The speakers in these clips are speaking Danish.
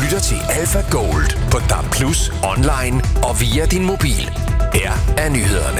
lytter til Alpha Gold på DAB+, online og via din mobil. Her er nyhederne.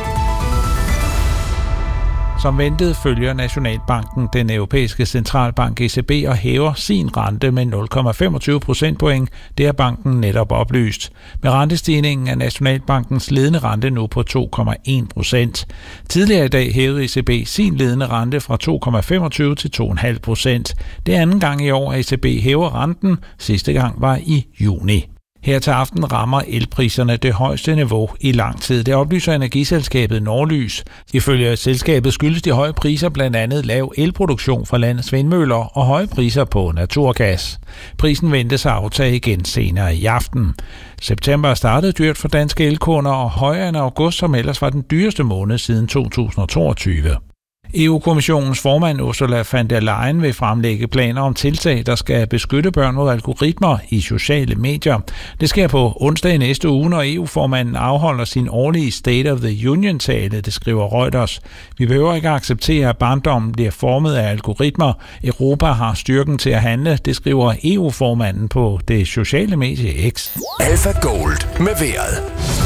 Som ventet følger Nationalbanken den europæiske centralbank ECB og hæver sin rente med 0,25 procentpoint. Det har banken netop oplyst. Med rentestigningen er Nationalbankens ledende rente nu på 2,1%. Tidligere i dag hævede ECB sin ledende rente fra 2,25 til 2,5%. Det er anden gang i år, at ECB hæver renten. Sidste gang var i juni. Her til aften rammer elpriserne det højeste niveau i lang tid. Det oplyser energiselskabet Norlys. Ifølge selskabet skyldes de høje priser blandt andet lav elproduktion fra landets vindmøller og høje priser på naturgas. Prisen ventes at aftage igen senere i aften. September startede dyrt for danske elkunder og højere end august, som ellers var den dyreste måned siden 2022. EU-kommissionens formand Ursula von der Leyen vil fremlægge planer om tiltag, der skal beskytte børn mod algoritmer i sociale medier. Det sker på onsdag i næste uge, når EU-formanden afholder sin årlige State of the Union-tale, det skriver Reuters. Vi behøver ikke acceptere, at barndommen bliver formet af algoritmer. Europa har styrken til at handle, det skriver EU-formanden på det sociale medie X. Alpha Gold med vejret.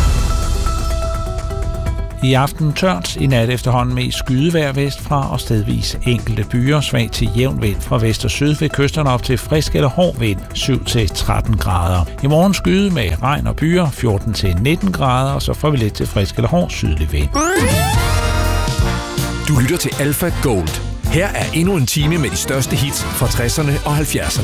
I aften tørt, i nat efterhånden mest skydevejr vestfra og stedvis enkelte byer, svag til jævn vind fra vest og syd ved kysterne op til frisk eller hård vind, 7-13 grader. I morgen skyde med regn og byer, 14-19 grader, og så får vi lidt til frisk eller hård sydlig vind. Du lytter til Alpha Gold. Her er endnu en time med de største hits fra 60'erne og 70'erne.